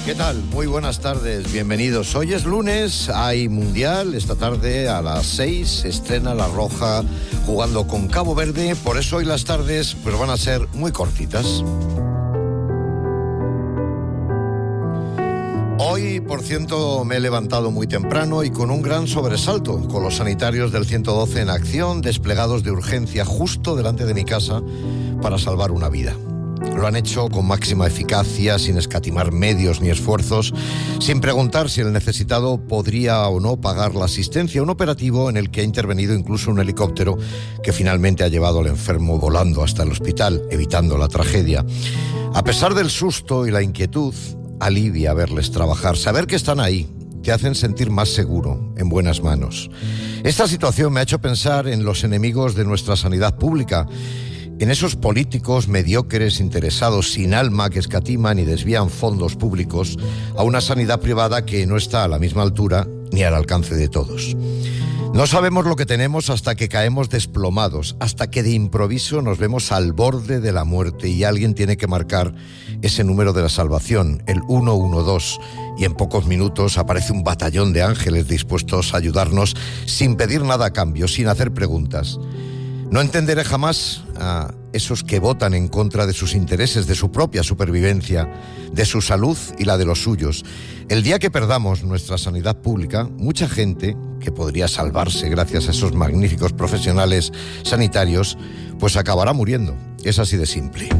¿Qué tal? Muy buenas tardes, bienvenidos. Hoy es lunes, hay Mundial. Esta tarde a las 6 se estrena La Roja jugando con Cabo Verde. Por eso hoy las tardes pues van a ser muy cortitas. Hoy, por cierto, me he levantado muy temprano y con un gran sobresalto, con los sanitarios del 112 en acción, desplegados de urgencia justo delante de mi casa para salvar una vida. Lo han hecho con máxima eficacia, sin escatimar medios ni esfuerzos, sin preguntar si el necesitado podría o no pagar la asistencia, un operativo en el que ha intervenido incluso un helicóptero que finalmente ha llevado al enfermo volando hasta el hospital, evitando la tragedia. A pesar del susto y la inquietud, alivia verles trabajar, saber que están ahí, te hacen sentir más seguro, en buenas manos. Esta situación me ha hecho pensar en los enemigos de nuestra sanidad pública, en esos políticos mediocres, interesados, sin alma, que escatiman y desvían fondos públicos a una sanidad privada que no está a la misma altura ni al alcance de todos. No sabemos lo que tenemos hasta que caemos desplomados, hasta que de improviso nos vemos al borde de la muerte y alguien tiene que marcar ese número de la salvación, el 112, y en pocos minutos aparece un batallón de ángeles dispuestos a ayudarnos sin pedir nada a cambio, sin hacer preguntas. No entenderé jamás a esos que votan en contra de sus intereses, de su propia supervivencia, de su salud y la de los suyos. El día que perdamos nuestra sanidad pública, mucha gente que podría salvarse gracias a esos magníficos profesionales sanitarios, pues acabará muriendo. Es así de simple.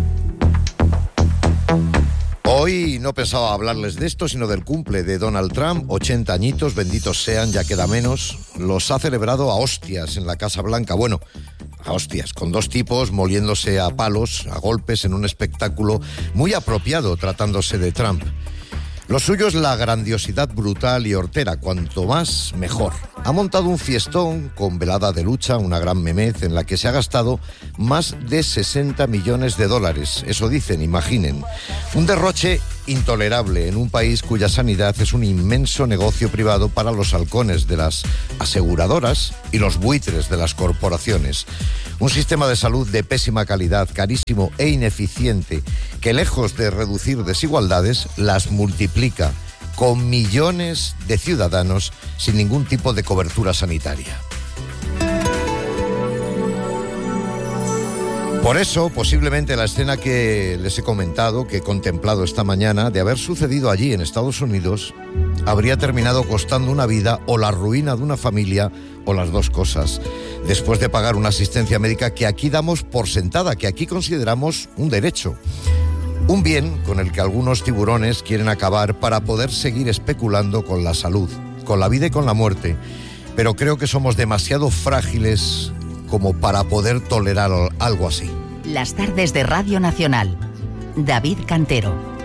Hoy no pensaba hablarles de esto, sino del cumple de Donald Trump, 80 añitos, benditos sean, ya queda menos. Los ha celebrado a hostias en la Casa Blanca. Bueno, a hostias, con dos tipos moliéndose a palos, a golpes, en un espectáculo muy apropiado tratándose de Trump. Lo suyo es la grandiosidad brutal y hortera, cuanto más mejor. Ha montado un fiestón con velada de lucha, una gran memez en la que se ha gastado más de 60 millones de dólares. Eso dicen, imaginen. Un derroche intolerable en un país cuya sanidad es un inmenso negocio privado para los halcones de las aseguradoras y los buitres de las corporaciones. Un sistema de salud de pésima calidad, carísimo e ineficiente, que lejos de reducir desigualdades, las multiplica, con millones de ciudadanos sin ningún tipo de cobertura sanitaria. Por eso, posiblemente la escena que les he comentado, que he contemplado esta mañana, de haber sucedido allí en Estados Unidos, habría terminado costando una vida o la ruina de una familia o las dos cosas, después de pagar una asistencia médica que aquí damos por sentada, que aquí consideramos un derecho. Un bien con el que algunos tiburones quieren acabar para poder seguir especulando con la salud, con la vida y con la muerte. Pero creo que somos demasiado frágiles como para poder tolerar algo así. Las tardes de Radio Nacional. David Cantero.